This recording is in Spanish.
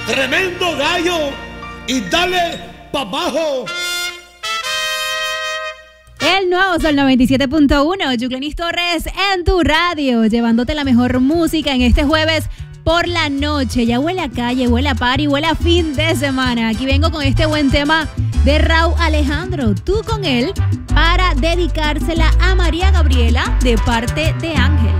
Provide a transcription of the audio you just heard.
tremendo gallo y dale pa' abajo. El nuevo Sol 97.1, Yuclenis Torres en tu radio, llevándote la mejor música en este jueves por la noche. Ya huele a calle, huele a party, huele a fin de semana. Aquí vengo con este buen tema de Rauw Alejandro, Tú con él, para dedicársela a María Gabriela de parte de Ángel.